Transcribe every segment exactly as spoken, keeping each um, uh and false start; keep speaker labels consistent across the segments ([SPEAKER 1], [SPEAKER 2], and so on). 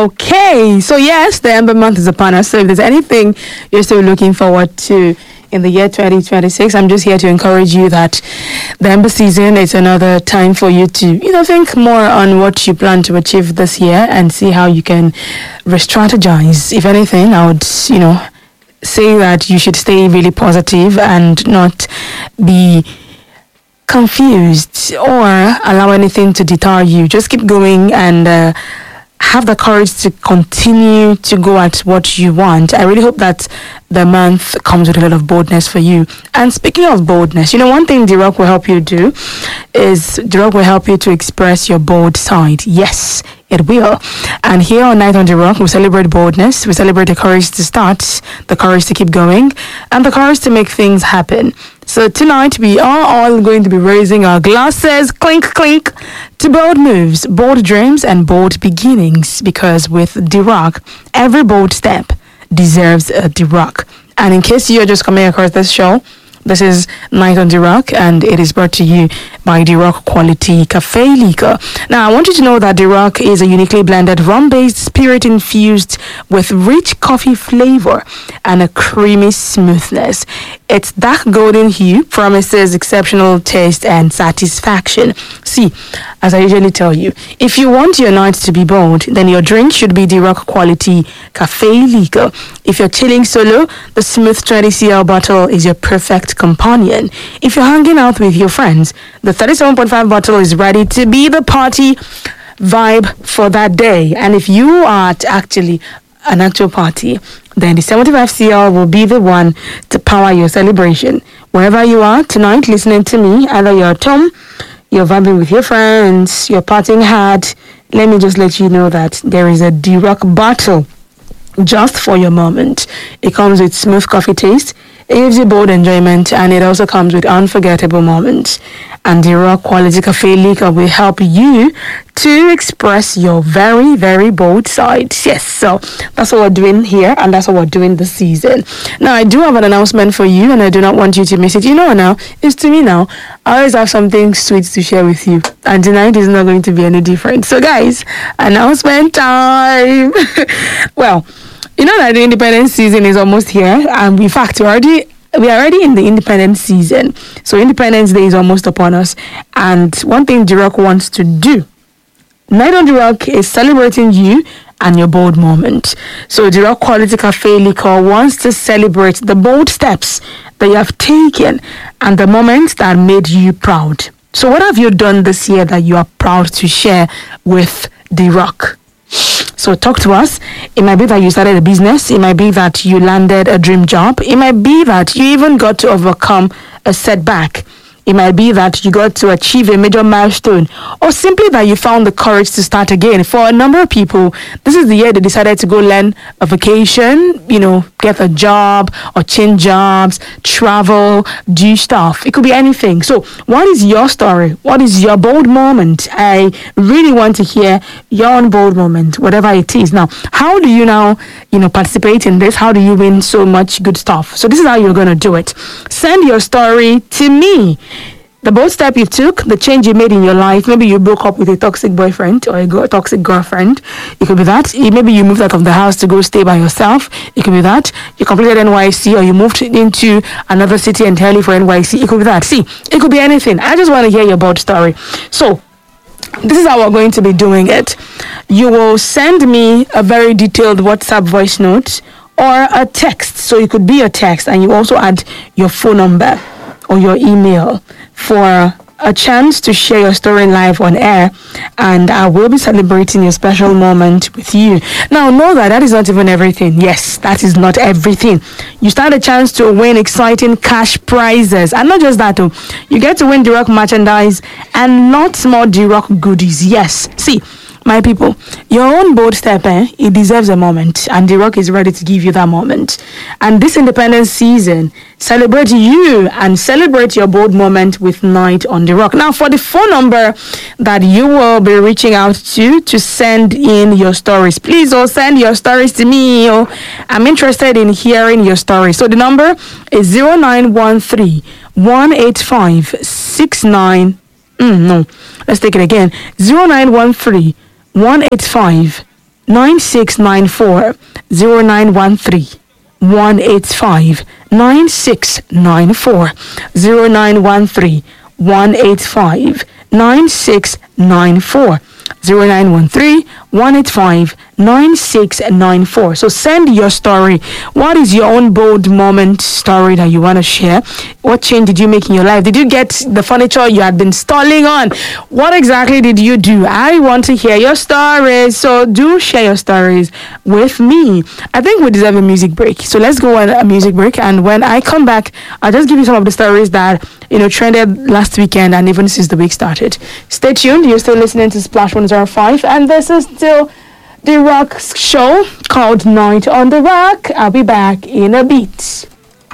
[SPEAKER 1] Okay, so yes, the Ember month is upon us. So if there's anything you're still looking forward to in the year twenty twenty-six, I'm just here to encourage you that the Ember season is another time for you to, you know, think more on what you plan to achieve this year and see how you can re-strategize. If anything, I would, you know, say that you should stay really positive and not be confused or allow anything to deter you. Just keep going and uh, have the courage to continue to go at what you want. I really hope that the month comes with a lot of boldness for you. And speaking of boldness, you know, one thing D-Rock will help you do is D-Rock will help you to express your bold side. Yes, it will. And here on Night on D-Rock, we celebrate boldness. We celebrate the courage to start, the courage to keep going, and the courage to make things happen. So tonight, we are all going to be raising our glasses, clink, clink, to bold moves, bold dreams, and bold beginnings. Because with D-Rock, every bold step deserves a D-Rock. And in case you're just coming across this show, this is Night on D-Rock, and it is brought to you by D-Rock Quality Cafe Liquor. Now, I want you to know that D-Rock is a uniquely blended rum-based spirit infused with rich coffee flavor and a creamy smoothness. Its dark golden hue promises exceptional taste and satisfaction. See, as I usually tell you, if you want your night to be bold, then your drink should be D-Rock Quality Cafe Liquor. If you're chilling solo, the smooth twenty centiliter bottle is your perfect companion. If you're hanging out with your friends, the thirty-seven point five bottle is ready to be the party vibe for that day. And if you are at actually an actual party, then the seventy-five centiliter will be the one to power your celebration. Wherever you are tonight listening to me, either you're at home, you're vibing with your friends, you're partying hard, let me just let you know that there is a D-Rock bottle just for your moment. It comes with smooth coffee taste, it gives you bold enjoyment, and it also comes with unforgettable moments. And D-Rock Quality Cafe Liquor will help you to express your very, very bold side. Yes, so that's what we're doing here, and that's what we're doing this season. Now, I do have an announcement for you, and I do not want you to miss it. You know now, it's to me now. I always have something sweet to share with you, and tonight is not going to be any different. So, guys, announcement time. Well, you know that the independence season is almost here, and in fact, we're already we are already in the independence season. So Independence Day is almost upon us, and one thing D-Rock wants to do, Night on D-Rock, is celebrating you and your bold moment. So D-Rock Quality Cafe Liquor wants to celebrate the bold steps that you have taken and the moments that made you proud. So what have you done this year that you are proud to share with D-Rock? So talk to us. It might be that you started a business. It might be that you landed a dream job. It might be that you even got to overcome a setback. It might be that you got to achieve a major milestone, or simply that you found the courage to start again. For a number of people, this is the year they decided to go learn a vacation, you know, get a job or change jobs, travel, do stuff. It could be anything. So what is your story? What is your bold moment? I really want to hear your own bold moment, whatever it is. Now, how do you now, you know, participate in this? How do you win so much good stuff? So this is how you're going to do it. Send your story to me. The bold step you took, the change you made in your life. Maybe you broke up with a toxic boyfriend or a go- toxic girlfriend. It could be that. Maybe you moved out of the house to go stay by yourself. It could be that. You completed N Y C, or you moved into another city entirely for N Y C. It could be that. See, it could be anything. I just want to hear your bold story. So, this is how we're going to be doing it. You will send me a very detailed WhatsApp voice note or a text. So, it could be a text, and you also add your phone number or your email for a chance to share your story live on air, and I will be celebrating your special moment with you. Now, know that that is not even everything. Yes, that is not everything. You stand a chance to win exciting cash prizes, and not just that, though. You get to win D-Rock merchandise and lots more D-Rock goodies. Yes, see, my people, your own bold step, eh, it deserves a moment, and D-Rock is ready to give you that moment. And this independence season, celebrate you and celebrate your bold moment with Night on D-Rock. Now, for the phone number that you will be reaching out to to send in your stories, please, oh, send your stories to me. Oh, I'm interested in hearing your story. So the number is zero nine one three, one eight five, six nine. Mm, no, let's take it again. zero nine one three, one eight five, nine six nine four zero nine one three one eight five nine six nine four zero nine one three one eight five nine six nine four zero nine one three one eight five nine six nine four. So send your story. What is your own bold moment story that you want to share? What change did you make in your life? Did you get the furniture you had been stalling on? What exactly did you do? I want to hear your stories. So do share your stories with me. I think we deserve a music break. So let's go on a music break. And when I come back, I'll just give you some of the stories that, you know, trended last weekend and even since the week started. Stay tuned. You're still listening to Splash one oh five, and this is still the rock show called Night on the Rock. I'll be back in a bit.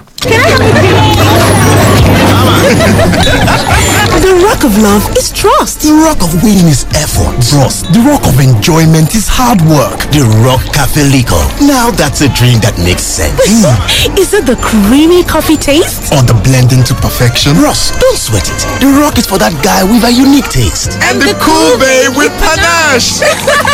[SPEAKER 2] The rock of love is trust.
[SPEAKER 3] The rock of winning is effort. Trust. The rock of enjoyment is hard work. The Rock Cafe Liquor. Now that's a drink that makes sense.
[SPEAKER 2] Mm. Is it the creamy coffee taste?
[SPEAKER 3] Or the blending to perfection? Ross, don't sweat it. The rock is for that guy with a unique taste.
[SPEAKER 4] And, and the, the cool babe with panache.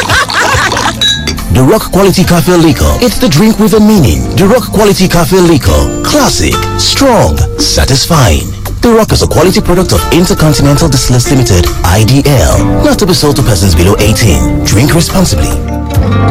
[SPEAKER 3] The Rock Quality Cafe Liquor. It's the drink with a meaning. The Rock Quality Cafe Liquor. Classic, strong, satisfying. The Rock is a quality product of Intercontinental Distillers Limited, I D L. Not to be sold to persons below eighteen. Drink responsibly.